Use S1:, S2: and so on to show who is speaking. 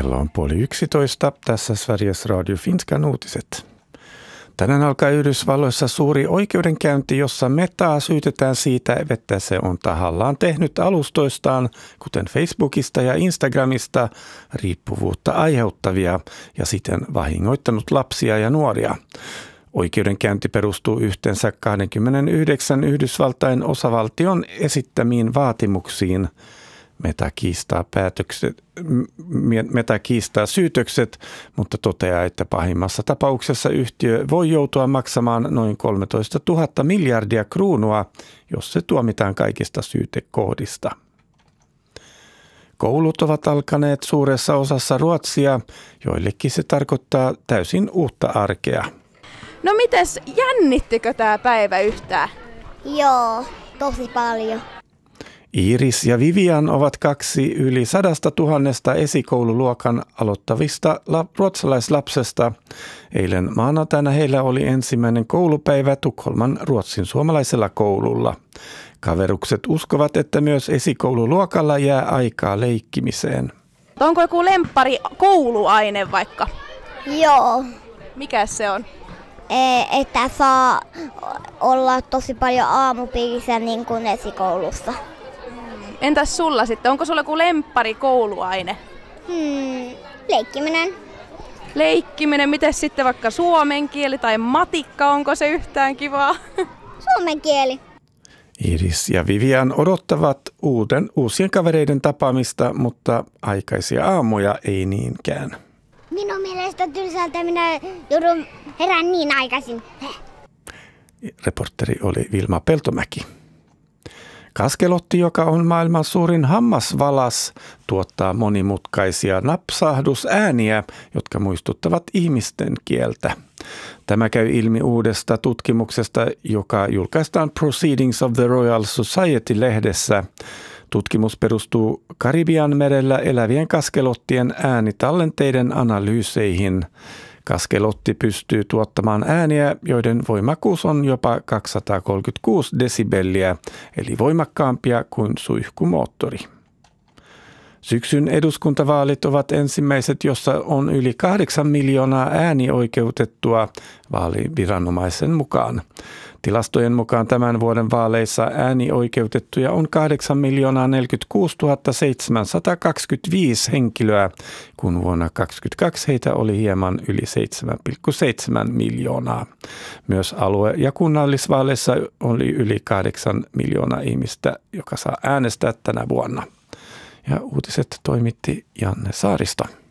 S1: Kello on 10:30. Tässä Sveriges Radio Finskan uutiset. Tänään alkaa Yhdysvalloissa suuri oikeudenkäynti, jossa Metaa syytetään siitä, että se on tahallaan tehnyt alustoistaan, kuten Facebookista ja Instagramista, riippuvuutta aiheuttavia ja siten vahingoittanut lapsia ja nuoria. Oikeudenkäynti perustuu yhteensä 29 Yhdysvaltain osavaltion esittämiin vaatimuksiin. Meta kiistää syytökset, mutta toteaa, että pahimmassa tapauksessa yhtiö voi joutua maksamaan noin 13 000 miljardia kruunua, jos se tuomitaan kaikista syytekohdista. Koulut ovat alkaneet suuressa osassa Ruotsia, joillekin se tarkoittaa täysin uutta arkea.
S2: No mites, jännittikö tämä päivä yhtään?
S3: Joo, tosi paljon.
S1: Iiris ja Vivian ovat kaksi yli 100 000 esikoululuokan aloittavista ruotsalaislapsesta. Eilen maanantaina heillä oli ensimmäinen koulupäivä Tukholman ruotsin suomalaisella koululla. Kaverukset uskovat, että myös esikoululuokalla jää aikaa leikkimiseen.
S2: Onko joku lemppari kouluaine vaikka?
S3: Joo,
S2: Mikäs se on?
S3: että saa olla tosi paljon aamupiirissä niin kuin esikoulussa.
S2: Entäs sulla sitten? Onko sulla joku lemppari kouluaine?
S3: Leikkiminen.
S2: Leikkiminen, miten sitten vaikka suomen kieli tai matikka, onko se yhtään kivaa?
S3: Suomen kieli.
S1: Iiris ja Vivian odottavat uusien kavereiden tapaamista, mutta aikaisia aamuja ei niinkään.
S3: Minun mielestä tylsältä minä joudun herään niin aikaisin.
S1: Reporteri oli Vilma Peltomäki. Kaskelotti, joka on maailman suurin hammasvalas, tuottaa monimutkaisia napsahdusääniä, jotka muistuttavat ihmisten kieltä. Tämä käy ilmi uudesta tutkimuksesta, joka julkaistaan Proceedings of the Royal Society-lehdessä. Tutkimus perustuu Karibian merellä elävien kaskelottien äänitallenteiden analyyseihin. Kaskelotti pystyy tuottamaan ääniä, joiden voimakkuus on jopa 236 desibelliä, eli voimakkaampia kuin suihkumoottori. Syksyn eduskuntavaalit ovat ensimmäiset, jossa on yli 8 miljoonaa äänioikeutettua vaaliviranomaisen mukaan. Tilastojen mukaan tämän vuoden vaaleissa äänioikeutettuja on 8 46 725 henkilöä, kun vuonna 2022 heitä oli hieman yli 7,7 miljoonaa. Myös alue- ja kunnallisvaaleissa oli yli 8 miljoonaa ihmistä, joka saa äänestää tänä vuonna. Ja uutiset toimitti Janne Saaristo.